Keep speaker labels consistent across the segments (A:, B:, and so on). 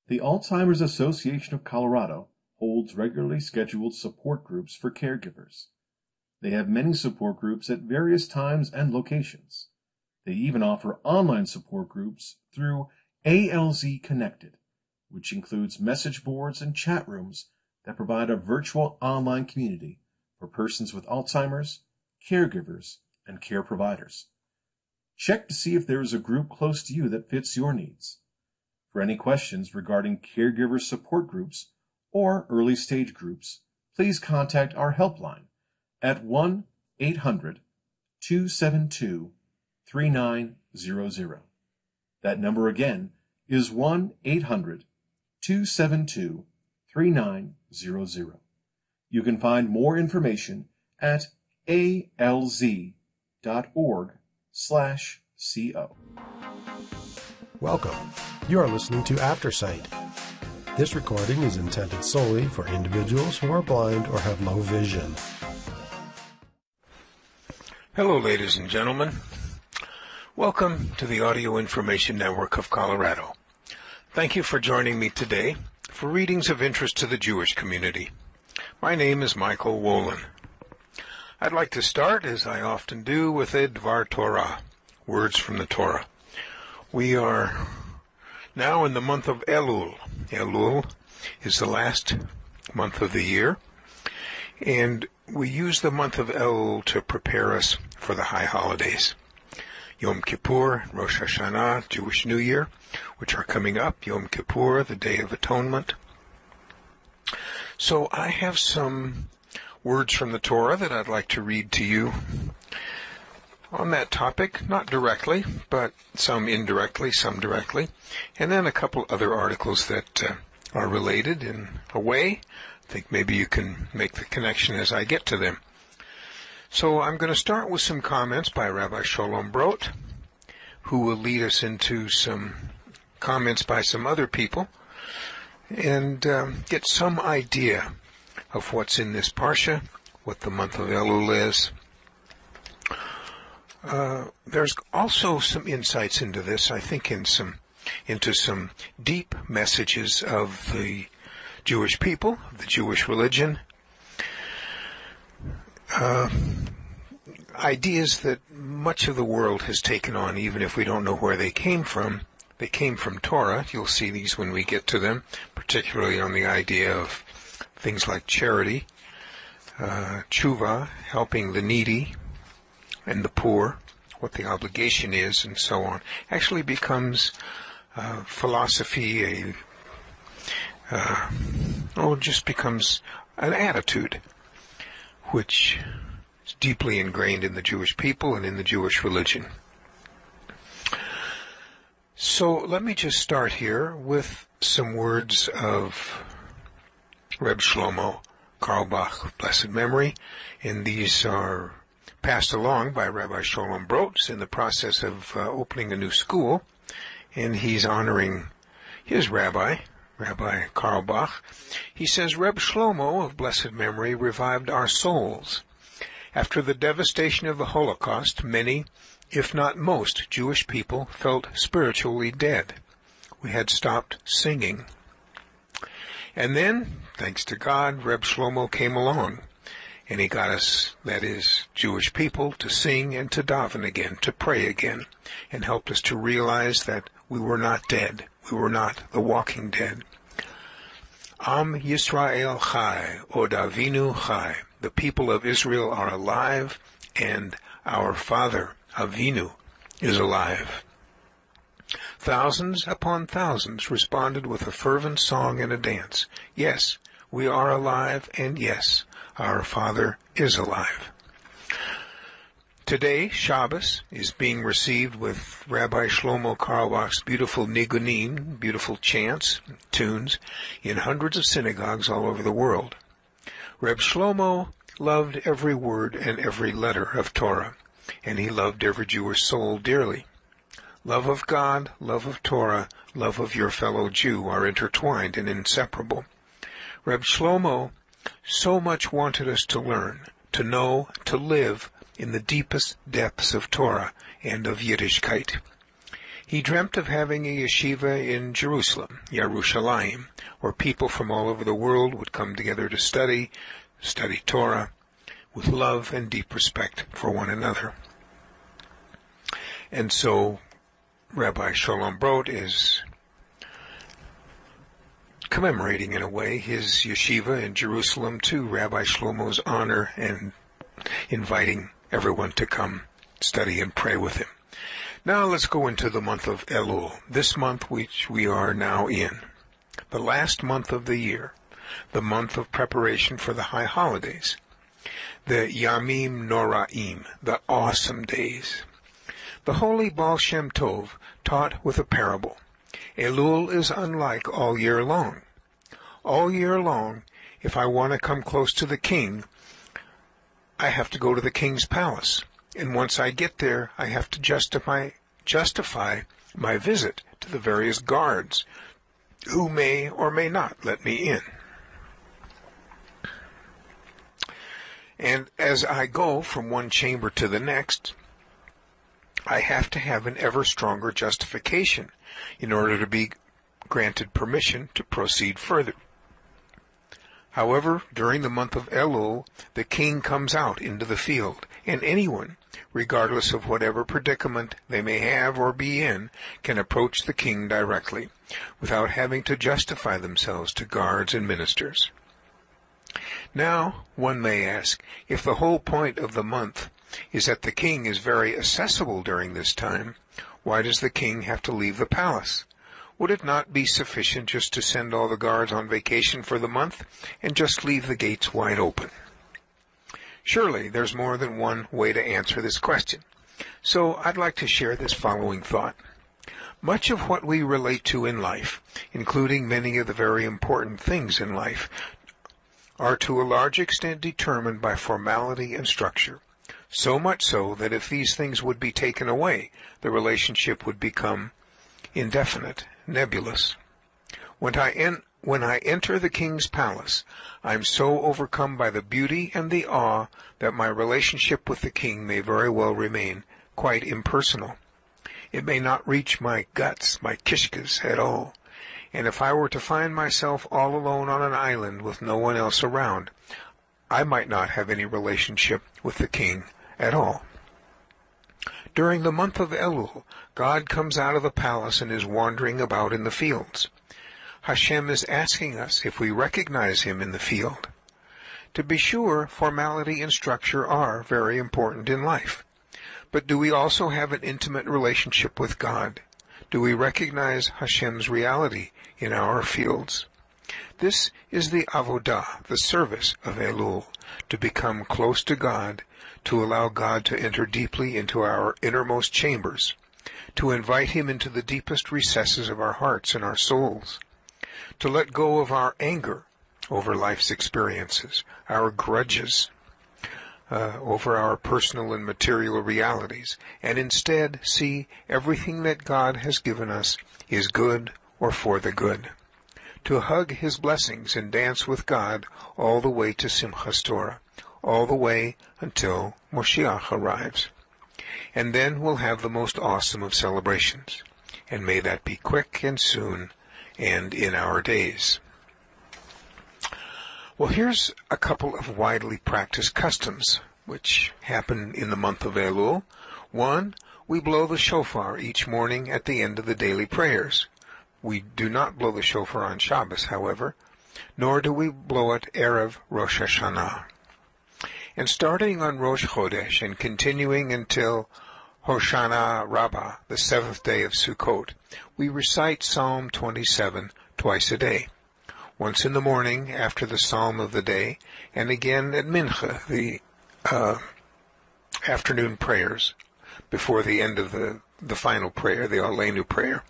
A: The Alzheimer's Association of Colorado holds regularly scheduled support groups for caregivers. They have many support groups at various times and locations. They even offer online support groups through ALZ Connected, which includes message boards and chat rooms that provide a virtual online community for persons with Alzheimer's, caregivers, and care providers. Check to see if there is a group close to you that fits your needs. For any questions regarding caregiver support groups or early stage groups, please contact our helpline at 1-800-272-3900. That number again is 1-800-272-3900. You can find more information at alz.org/co.
B: Welcome. You are listening to Aftersight. This recording is intended solely for individuals who are blind or have low vision.
C: Hello, ladies and gentlemen. Welcome to the Audio Information Network of Colorado. Thank you for joining me today for readings of interest to the Jewish community. My name is Michael Wolin. I'd like to start, as I often do, with a Dvar Torah, words from the Torah. We are now in the month of Elul. Elul is the last month of the year, and we use the month of Elul to prepare us for the high holidays. Yom Kippur, Rosh Hashanah, Jewish New Year, which are coming up. Yom Kippur, the Day of Atonement. So I have some words from the Torah that I'd like to read to you on that topic, not directly, but some indirectly, some directly, and then a couple other articles that are related in a way. I think maybe you can make the connection as I get to them. So I'm going to start with some comments by Rabbi Sholom Brot, who will lead us into some comments by some other people, and get some idea of what's in this Parsha, what the month of Elul is. There's also some insights into this, I think, into some deep messages of the Jewish people, of the Jewish religion, ideas that much of the world has taken on, even if we don't know where they came from. They came from Torah. You'll see these when we get to them, particularly on the idea of things like charity, tshuva, helping the needy and the poor, what the obligation is, and so on. Actually becomes philosophy, just becomes an attitude which is deeply ingrained in the Jewish people and in the Jewish religion. So let me just start here with some words of Reb Shlomo Carlebach of blessed memory, and these are passed along by Rabbi Sholom Brot in the process of opening a new school, and he's honoring his rabbi, Rabbi Carlebach. He says, Reb Shlomo of blessed memory revived our souls. After the devastation of the Holocaust, many, if not most, Jewish people felt spiritually dead. We had stopped singing. And then, thanks to God, Reb Shlomo came along, and he got us, that is, Jewish people, to sing and to daven again, to pray again, and helped us to realize that we were not dead. We were not the walking dead. Am Yisrael Chai, Od Avinu Chai. The people of Israel are alive, and our Father, Avinu, is alive. Thousands upon thousands responded with a fervent song and a dance. Yes, we are alive, and yes, our Father is alive. Today, Shabbos is being received with Rabbi Shlomo Carlebach's beautiful nigunim, beautiful chants, tunes, in hundreds of synagogues all over the world. Reb Shlomo loved every word and every letter of Torah, and he loved every Jewish soul dearly. Love of God, love of Torah, love of your fellow Jew are intertwined and inseparable. Reb Shlomo so much wanted us to learn, to know, to live in the deepest depths of Torah and of Yiddishkeit. He dreamt of having a yeshiva in Jerusalem, Yerushalayim, where people from all over the world would come together to study Torah, with love and deep respect for one another. And so Rabbi Sholem Brot is commemorating, in a way, his yeshiva in Jerusalem to Rabbi Shlomo's honor and inviting everyone to come study and pray with him. Now let's go into the month of Elul, this month which we are now in, the last month of the year, the month of preparation for the high holidays, the Yamim Noraim, the awesome days. The holy Baal Shem Tov taught with a parable. Elul is unlike all year long. All year long, if I want to come close to the king, I have to go to the king's palace. And once I get there, I have to justify my visit to the various guards who may or may not let me in. And as I go from one chamber to the next, I have to have an ever stronger justification in order to be granted permission to proceed further. However, during the month of Elul, the king comes out into the field, and anyone, regardless of whatever predicament they may have or be in, can approach the king directly, without having to justify themselves to guards and ministers. Now, one may ask, if the whole point of the month is that the king is very accessible during this time, why does the king have to leave the palace? Would it not be sufficient just to send all the guards on vacation for the month and just leave the gates wide open? Surely there's more than one way to answer this question. So I'd like to share this following thought. Much of what we relate to in life, including many of the very important things in life, are to a large extent determined by formality and structure. So much so that if these things would be taken away, the relationship would become indefinite, nebulous. When I enter the king's palace, I am so overcome by the beauty and the awe that my relationship with the king may very well remain quite impersonal. It may not reach my guts, my kishkas, at all. And if I were to find myself all alone on an island with no one else around, I might not have any relationship with the king at all. During the month of Elul, God comes out of the palace and is wandering about in the fields. Hashem is asking us if we recognize him in the field. To be sure, formality and structure are very important in life. But do we also have an intimate relationship with God? Do we recognize Hashem's reality in our fields? This is the avodah, the service of Elul, to become close to God, to allow God to enter deeply into our innermost chambers, to invite him into the deepest recesses of our hearts and our souls, to let go of our anger over life's experiences, our grudges over our personal and material realities, and instead see everything that God has given us is good or for the good, to hug his blessings and dance with God all the way to Simchas Torah, all the way until Moshiach arrives. And then we'll have the most awesome of celebrations, and may that be quick and soon and in our days. Well, here's a couple of widely practiced customs which happen in the month of Elul. One, we blow the shofar each morning at the end of the daily prayers. We do not blow the shofar on Shabbos, however, nor do we blow it Erev Rosh Hashanah. And starting on Rosh Chodesh and continuing until Hoshana Rabbah, the seventh day of Sukkot, we recite Psalm 27 twice a day. Once in the morning after the Psalm of the day, and again at Mincha, the afternoon prayers, before the end of the final prayer, the Aleinu prayer.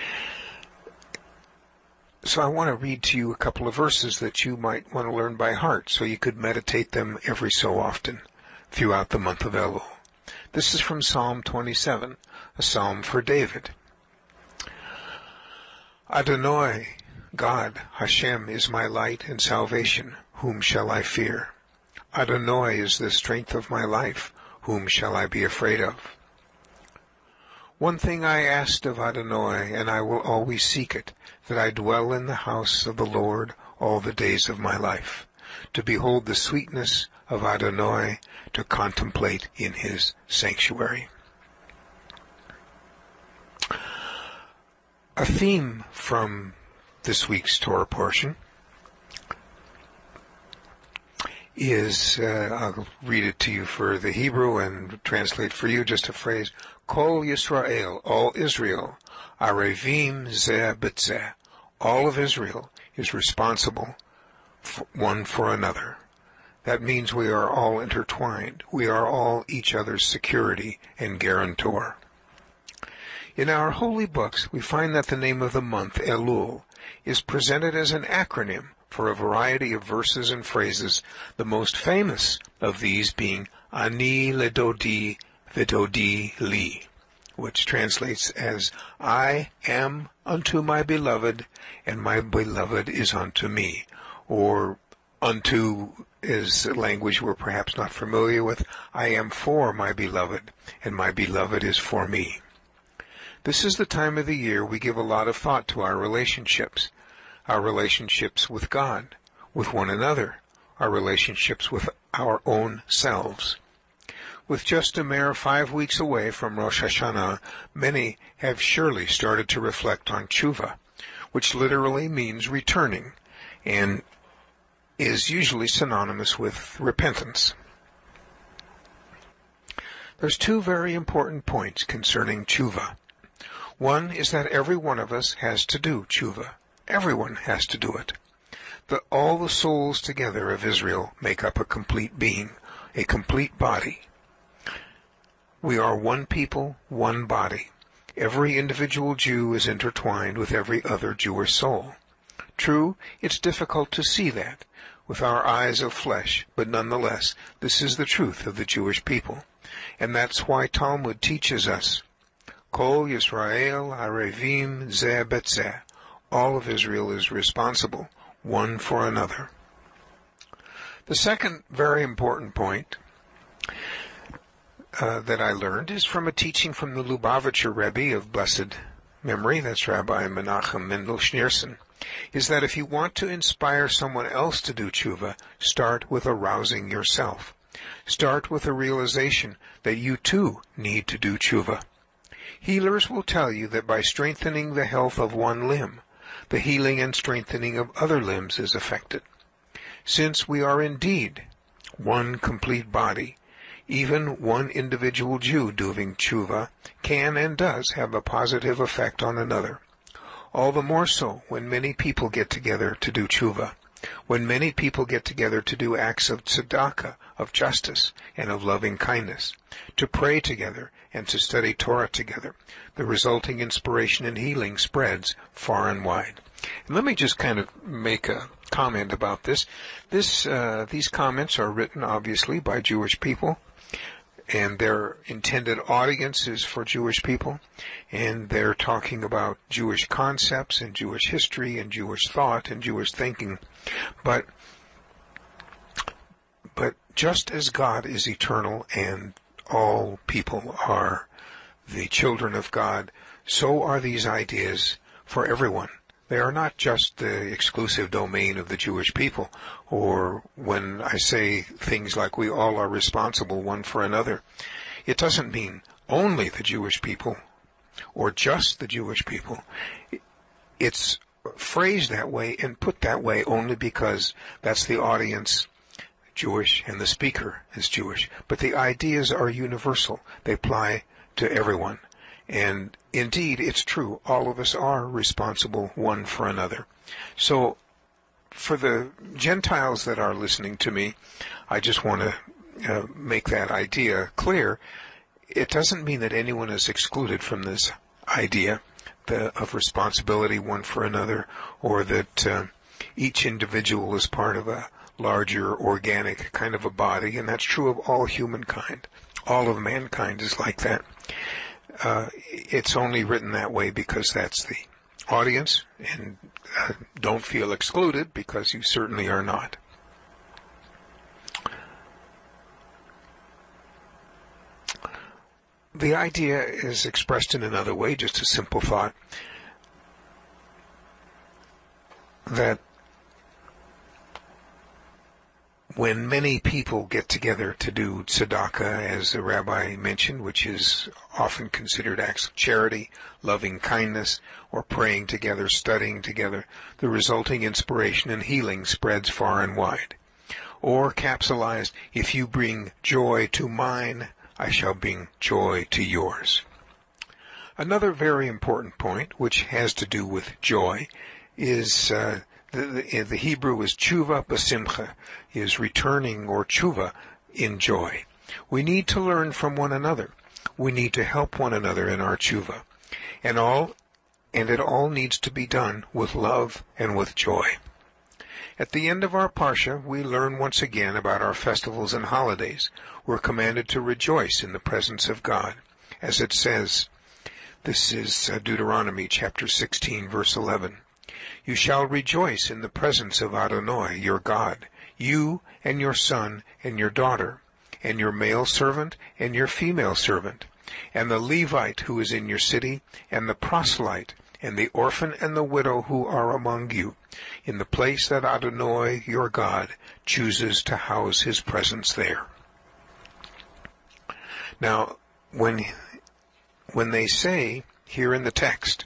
C: So I want to read to you a couple of verses that you might want to learn by heart, so you could meditate them every so often throughout the month of Elul. This is from Psalm 27, a psalm for David. Adonai, God, Hashem, is my light and salvation. Whom shall I fear? Adonai is the strength of my life. Whom shall I be afraid of? One thing I asked of Adonai, and I will always seek it, that I dwell in the house of the Lord all the days of my life, to behold the sweetness of Adonai, to contemplate in his sanctuary. A theme from this week's Torah portion is, I'll read it to you for the Hebrew and translate for you just a phrase, Kol Yisrael, all Israel, Arevim Zeh B'Zeh. All of Israel is responsible one for another. That means we are all intertwined. We are all each other's security and guarantor. In our holy books, we find that the name of the month, Elul, is presented as an acronym for a variety of verses and phrases, the most famous of these being Ani Ledodi Vidodi Li, which translates as, I am unto my beloved, and my beloved is unto me, or unto is language we're perhaps not familiar with, I am for my beloved, and my beloved is for me. This is the time of the year we give a lot of thought to our relationships with God, with one another, our relationships with our own selves. With just a mere 5 weeks away from Rosh Hashanah, many have surely started to reflect on tshuva, which literally means returning, and is usually synonymous with repentance. There's 2 very important points concerning tshuva. One is that every one of us has to do tshuva. Everyone has to do it. All the souls together of Israel make up a complete being, a complete body. We are one people, one body. Every individual Jew is intertwined with every other Jewish soul. True, it's difficult to see that with our eyes of flesh, but nonetheless, this is the truth of the Jewish people. And that's why Talmud teaches us, Kol Yisrael Arevim Zeh B'Zeh. All of Israel is responsible, one for another. The second very important point that I learned is from a teaching from the Lubavitcher Rebbe of blessed memory, that's Rabbi Menachem Mendel Schneerson, is that if you want to inspire someone else to do tshuva, start with arousing yourself. Start with a realization that you too need to do tshuva. Healers will tell you that by strengthening the health of one limb, the healing and strengthening of other limbs is affected. Since we are indeed one complete body, even one individual Jew doing tshuva can and does have a positive effect on another. All the more so when many people get together to do tshuva, when many people get together to do acts of tzedakah, of justice, and of loving kindness, to pray together and to study Torah together. The resulting inspiration and healing spreads far and wide. And let me just kind of make a comment about this. These comments are written, obviously, by Jewish people, and their intended audience is for Jewish people, and they're talking about Jewish concepts and Jewish history and Jewish thought and Jewish thinking. But just as God is eternal and all people are the children of God, so are these ideas for everyone. They are not just the exclusive domain of the Jewish people, or when I say things like we all are responsible one for another, it doesn't mean only the Jewish people or just the Jewish people. It's phrased that way and put that way only because that's the audience, Jewish, and the speaker is Jewish. But the ideas are universal. They apply to everyone. And indeed, it's true. All of us are responsible one for another. So for the Gentiles that are listening to me, I just want to make that idea clear. It doesn't mean that anyone is excluded from this idea of responsibility one for another, or that each individual is part of a larger organic kind of a body, and that's true of all humankind. All of mankind is like that. It's only written that way because that's the audience, and don't feel excluded because you certainly are not. the idea is expressed in another way, just a simple thought, that when many people get together to do tzedakah, as the rabbi mentioned, which is often considered acts of charity, loving kindness, or praying together, studying together, the resulting inspiration and healing spreads far and wide. Or, capsulized, if you bring joy to mine, I shall bring joy to yours. Another very important point, which has to do with joy, is the Hebrew is tshuva b'simcha, is returning or tshuva in joy. We need to learn from one another. We need to help one another in our tshuva. And it all needs to be done with love and with joy. At the end of our parsha, we learn once again about our festivals and holidays. We're commanded to rejoice in the presence of God. As it says, this is Deuteronomy chapter 16, verse 11. You shall rejoice in the presence of Adonai, your God, you and your son and your daughter, and your male servant and your female servant, and the Levite who is in your city, and the proselyte, and the orphan and the widow who are among you, in the place that Adonai, your God, chooses to house his presence there. Now, when they say here in the text,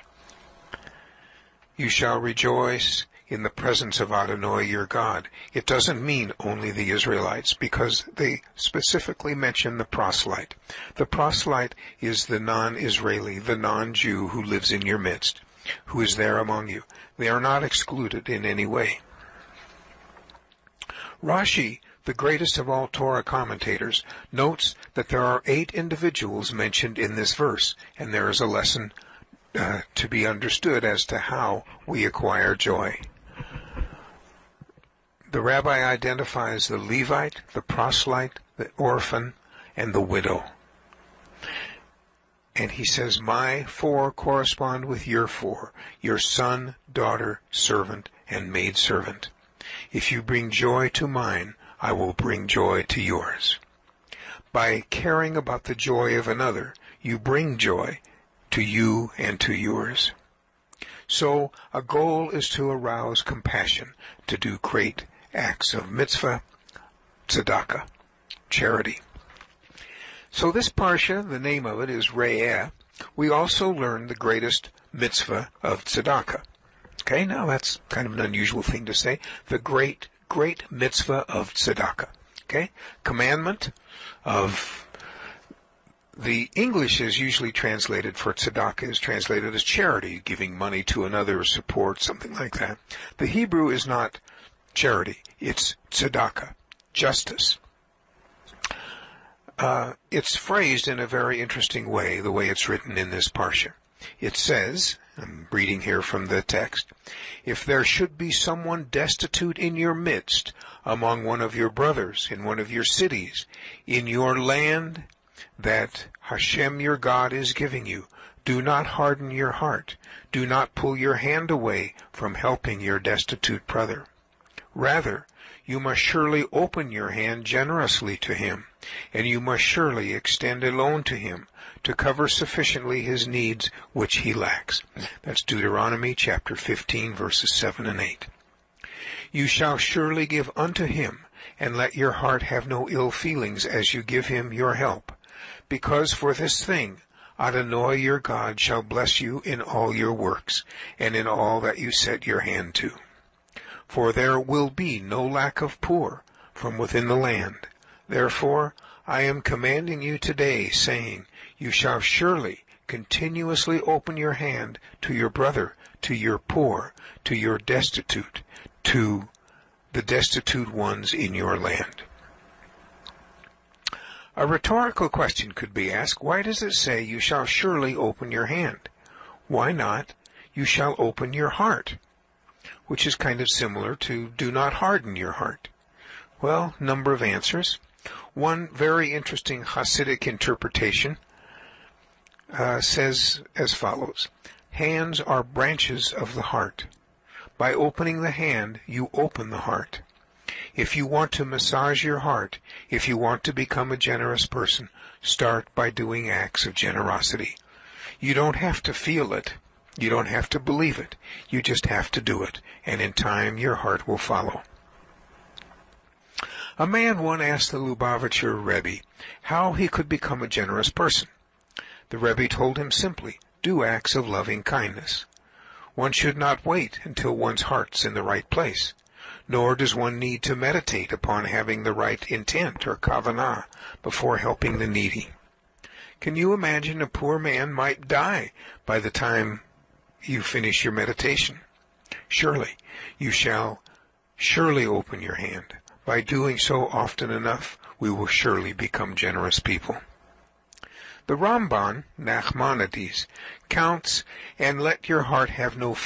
C: you shall rejoice in the presence of Adonai your God, it doesn't mean only the Israelites, because they specifically mention the proselyte. The proselyte is the non-Israeli, the non-Jew who lives in your midst, who is there among you. They are not excluded in any way. Rashi, the greatest of all Torah commentators, notes that there are 8 individuals mentioned in this verse, and there is a lesson to be understood as to how we acquire joy. The rabbi identifies the Levite, the proselyte, the orphan, and the widow. And he says, my 4 correspond with your 4, your son, daughter, servant, and maidservant. If you bring joy to mine, I will bring joy to yours. By caring about the joy of another, you bring joy to you and to yours. So, a goal is to arouse compassion, to do great acts of mitzvah, tzedakah, charity. So this parsha, the name of it is Re'eh. We also learn the greatest mitzvah of tzedakah. Okay, now that's kind of an unusual thing to say. The great mitzvah of tzedakah. Okay, commandment of... The English is usually translated for tzedakah is translated as charity, giving money to another, support, something like that. The Hebrew is not charity, it's tzedakah, justice. It's phrased in a very interesting way, the way it's written in this parsha. It says, I'm reading here from the text, if there should be someone destitute in your midst, among one of your brothers, in one of your cities, in your land, that Hashem your God is giving you, do not harden your heart. Do not pull your hand away from helping your destitute brother. Rather, you must surely open your hand generously to him, and you must surely extend a loan to him to cover sufficiently his needs which he lacks. That's Deuteronomy chapter 15, verses 7 and 8. You shall surely give unto him, and let your heart have no ill feelings as you give him your help. Because for this thing Adonai your God shall bless you in all your works, and in all that you set your hand to. For there will be no lack of poor from within the land. Therefore I am commanding you today, saying, you shall surely continuously open your hand to your brother, to your poor, to your destitute, to the destitute ones in your land. A rhetorical question could be asked, why does it say you shall surely open your hand? Why not, you shall open your heart? Which is kind of similar to do not harden your heart. Well, number of answers. One very interesting Hasidic interpretation says as follows, hands are branches of the heart. By opening the hand, you open the heart. If you want to massage your heart, if you want to become a generous person, Start by doing acts of generosity. You don't have to feel it. You don't have to believe it. You just have to do it, and in time your heart will follow. A man once asked the Lubavitcher Rebbe how he could become a generous person. The Rebbe told him simply, do acts of loving kindness. One should not wait until one's heart's in the right place, nor does one need to meditate upon having the right intent or kavanah before helping the needy. Can you imagine a poor man might die by the time you finish your meditation? Surely, you shall surely open your hand. By doing so often enough, we will surely become generous people. The Ramban, Nachmanides, counts and let your heart have no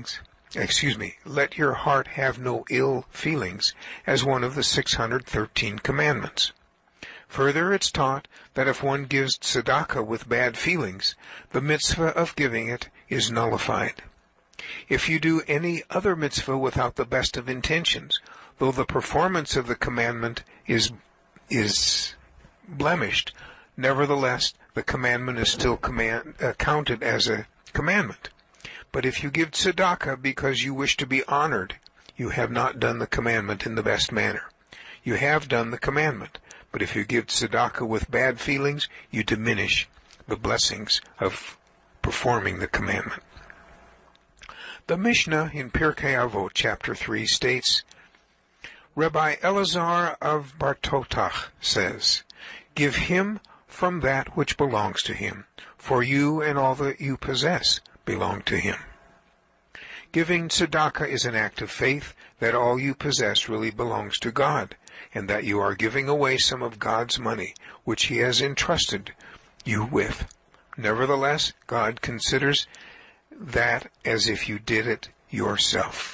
C: ill feelings as one of the 613 commandments. Further, it's taught that if one gives tzedakah with bad feelings, the mitzvah of giving it is nullified. If you do any other mitzvah without the best of intentions, though the performance of the commandment is blemished, nevertheless the commandment is still counted as a commandment. But if you give tzedakah because you wish to be honored, you have not done the commandment in the best manner. You have done the commandment, but if you give tzedakah with bad feelings, you diminish the blessings of performing the commandment. The Mishnah in Pirkei Avot, chapter 3, states, Rabbi Elazar of Bartotach says, give him from that which belongs to him, for you and all that you possess belong to him. Giving tzedakah is an act of faith that all you possess really belongs to God, and that you are giving away some of God's money, which he has entrusted you with. Nevertheless, God considers that as if you did it yourself.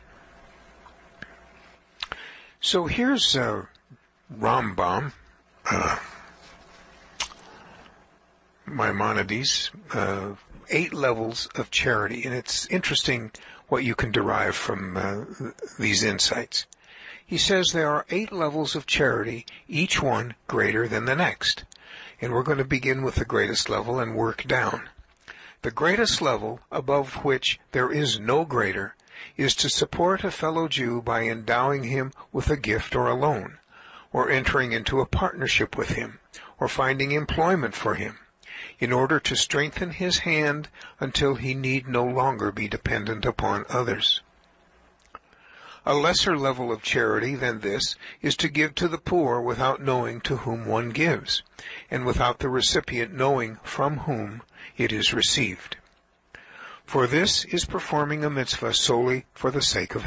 C: So here's Rambam, Maimonides, 8 levels of charity, and it's interesting what you can derive from these insights. He says there are 8 levels of charity, each one greater than the next, and we're going to begin with the greatest level and work down. The greatest level, above which there is no greater, is to support a fellow Jew by endowing him with a gift or a loan, or entering into a partnership with him, or finding employment for him, in order to strengthen his hand until he need no longer be dependent upon others. A lesser level of charity than this is to give to the poor without knowing to whom one gives, and without the recipient knowing from whom it is received. For this is performing a mitzvah solely for the sake of